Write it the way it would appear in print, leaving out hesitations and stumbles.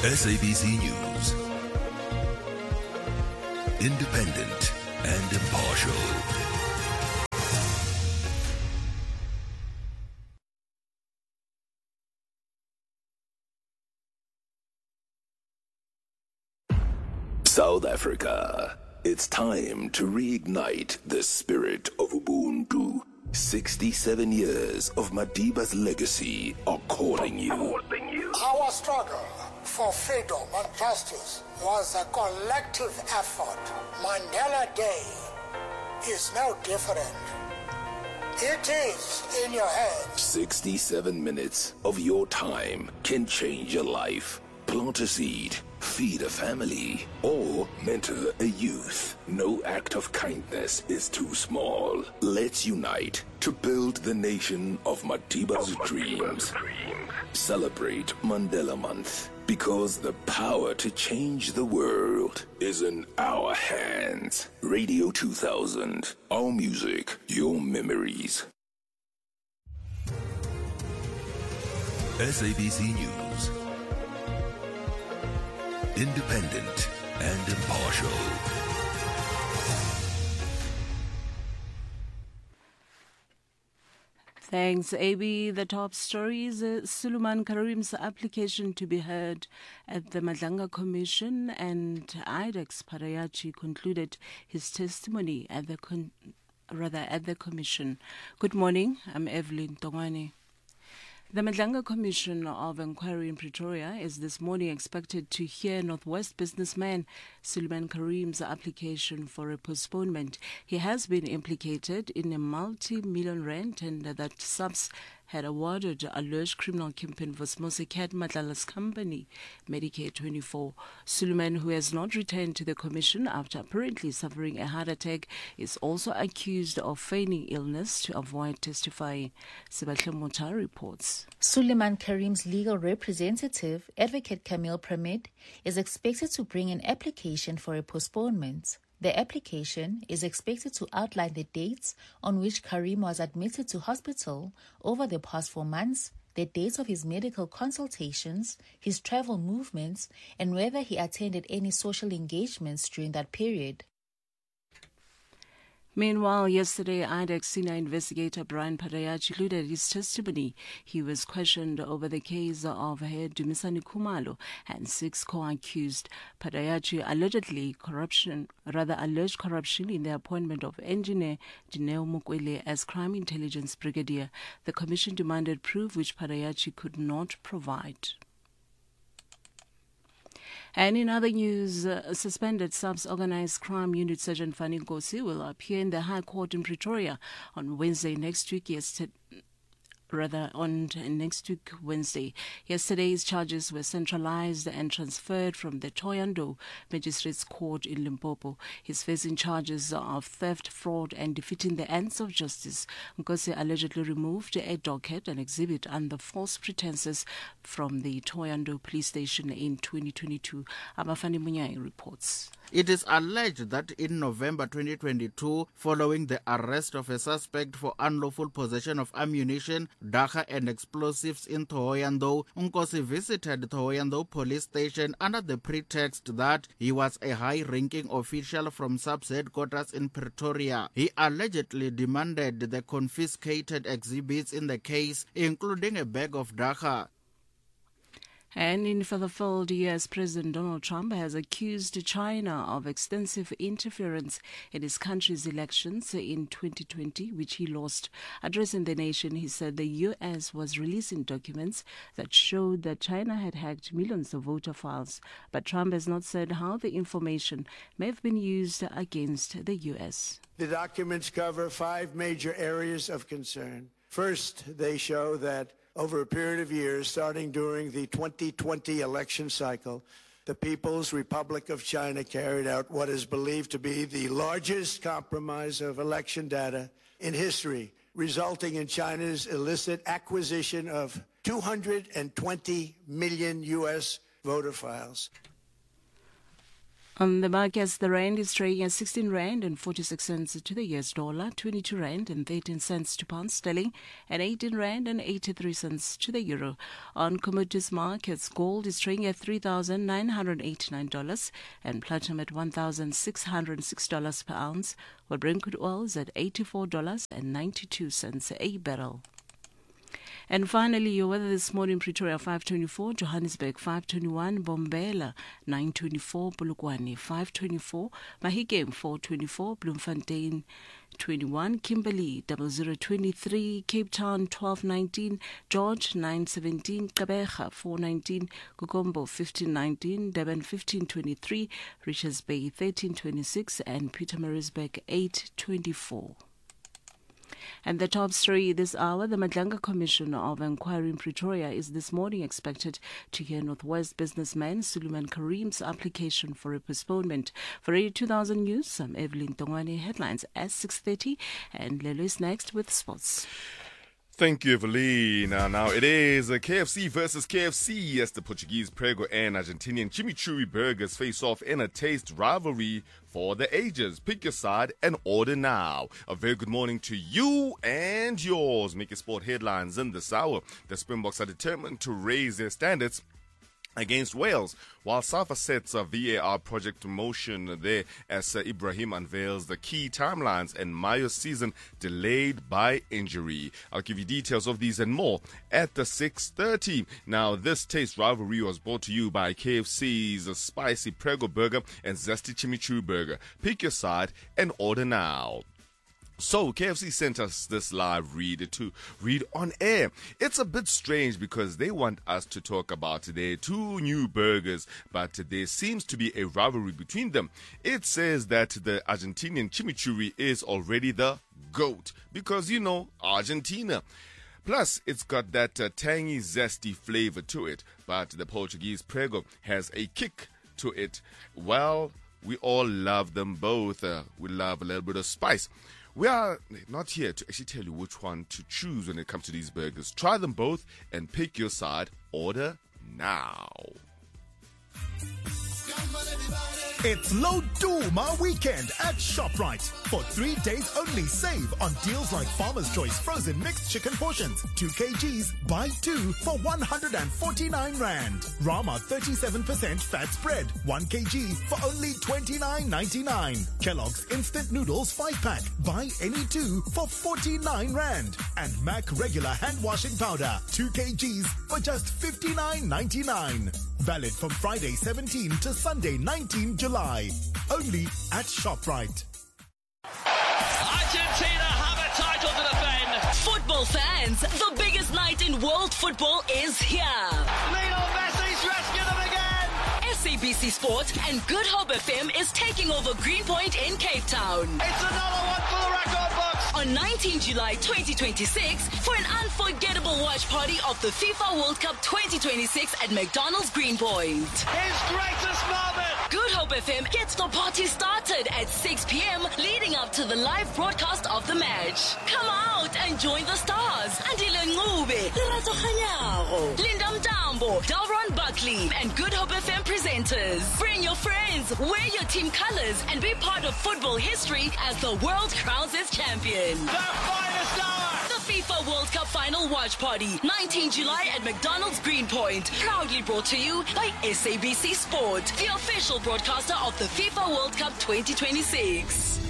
SABC News. Independent and impartial. South Africa. It's time to reignite the spirit of Ubuntu. 67 years of Madiba's legacy are calling you. Our struggle for freedom and justice was a collective effort. Mandela Day is no different. It is in your hands. 67 minutes of your time can change your life. Plant a seed, feed a family, or mentor a youth. No act of kindness is too small. Let's unite to build the nation of Madiba's dreams. Celebrate Mandela Month, because the power to change the world is in our hands. Radio 2000, our music, your memories. SABC News. Independent and impartial. Thanks, AB. The top stories. Suleiman Karim's application to be heard at the Madlanga Commission, and Idex Parayachi concluded his testimony at the commission. Good morning. I'm Evelyn Tongwane. The Madlanga Commission of Inquiry in Pretoria is this morning expected to hear Northwest businessman Suleiman Karim's application for a postponement. He has been implicated in a multi-million rand tender that SAPS had awarded alleged criminal kingpin Vosmose Cat Matlala's company, Medicare 24. Suleiman, who has not returned to the commission after apparently suffering a heart attack, is also accused of feigning illness to avoid testifying. Sebastian Mota reports. Suleiman Karim's legal representative, Advocate Camille Pramed, is expected to bring an application for a postponement. The application is expected to outline the dates on which Karim was admitted to hospital over the past 4 months, the dates of his medical consultations, his travel movements, and whether he attended any social engagements during that period. Meanwhile, yesterday, IDEX senior investigator Brian Parayachi concluded his testimony. He was questioned over the case of Head Dumisani Kumalo and 6 co-accused. Parayachi alleged corruption in the appointment of engineer Dineo Mukwele as crime intelligence brigadier. The commission demanded proof which Parayachi could not provide. And in other news, suspended SAPS Organized Crime Unit Sergeant Fanny Nkosi will appear in the High Court in Pretoria on Wednesday next week. Wednesday. Yesterday's charges were centralized and transferred from the Thohoyandou Magistrates Court in Limpopo. He's facing charges of theft, fraud, and defeating the ends of justice. Nkosi allegedly removed a docket and exhibit under false pretenses from the Thohoyandou police station in 2022. Abafani Munyai reports. It is alleged that in November 2022, following the arrest of a suspect for unlawful possession of ammunition, dagga and explosives in Thohoyandou, Nkosi visited Thohoyandou police station under the pretext that he was a high-ranking official from SAPS headquarters in Pretoria. He allegedly demanded the confiscated exhibits in the case, including a bag of dagga. And in further field, U.S. President Donald Trump has accused China of extensive interference in his country's elections in 2020, which he lost. Addressing the nation, he said the U.S. was releasing documents that showed that China had hacked millions of voter files. But Trump has not said how the information may have been used against the U.S. The documents cover 5 major areas of concern. First, they show that over a period of years, starting during the 2020 election cycle, the People's Republic of China carried out what is believed to be the largest compromise of election data in history, resulting in China's illicit acquisition of 220 million U.S. voter files. On the markets, the rand is trading at 16 rand and 46 cents to the US dollar, 22 rand and 13 cents to pound sterling, and 18 rand and 83 cents to the euro. On commodities markets, gold is trading at $3,989 and platinum at $1,606 per ounce, while Brent crude oil is at $84.92 a barrel. And finally, your weather this morning: Pretoria 524, Johannesburg 521, Bombela 924, Polokwane 524, Mahikeng 424, Bloemfontein 21, Kimberley 0023, Cape Town 1219, George 917, Gqeberha 419, Kukombo 1519, Durban 1523, Richards Bay 1326, and Pietermaritzburg 824. And the top story this hour: the Madlanga Commission of Inquiry in Pretoria is this morning expected to hear Northwest businessman Suleiman Karim's application for a postponement. For Radio 2000 News, I'm Evelyn Tongwane. Headlines at 6:30, and Lelo is next with sports. Thank you, Evelyn. Now it is KFC versus KFC as the Portuguese Prego and Argentinian Chimichurri burgers face off in a taste rivalry for the ages. Pick your side and order now. A very good morning to you and yours. Make your sport headlines in this hour. The Springboks are determined to raise their standards against Wales, while SAFA sets a VAR project in motion there as Ibrahim unveils the key timelines and Mayo's season delayed by injury. I'll give you details of these and more at the 6:30. Now, this taste rivalry was brought to you by KFC's spicy Prego burger and zesty chimichurri burger. Pick your side and order now. So, KFC sent us this live read to read on air. It's a bit strange because they want us to talk about their two new burgers, but there seems to be a rivalry between them. It says that the Argentinian chimichurri is already the GOAT because, you know, Argentina. Plus, it's got that tangy, zesty flavor to it, but the Portuguese Prego has a kick to it. Well, we all love them both. We love a little bit of spice. We are not here to actually tell you which one to choose when it comes to these burgers. Try them both and pick your side. Order now. It's Low Duma weekend at ShopRite. For 3 days only, save on deals like Farmer's Choice frozen mixed chicken portions, 2 kgs, buy 2 for 149 Rand. Rama 37% fat spread, 1 kg for only 29.99. Kellogg's instant noodles 5-pack, buy any 2 for 49 Rand. And Mac regular hand washing powder, 2 kgs for just 59.99. Valid from Friday 17 to Sunday 19 July. Only at ShopRite. Argentina have a title to defend. Football fans, the biggest night in world football is here. Lionel Messi's rescued them again. SABC Sport and Good Hope FM is taking over Greenpoint in Cape Town. It's another one for the record books. On 19 July 2026 for an unforgettable watch party of the FIFA World Cup 2026 at McDonald's Greenpoint. His greatest moment. Good Hope FM gets the party started at 6 p.m. leading up to the live broadcast of the match. Come out and join the stars. Andile Ngube, Lerato Khanyago, Linda Mtambo, Dalron Buckley, and Good Hope FM presenters. Bring your friends, wear your team colors, and be part of football history as the world crowns its champion. The finest hour. The FIFA World Cup Final Watch Party, 19 July at McDonald's Greenpoint. Proudly brought to you by SABC Sport, the official broadcaster of the FIFA World Cup 2026.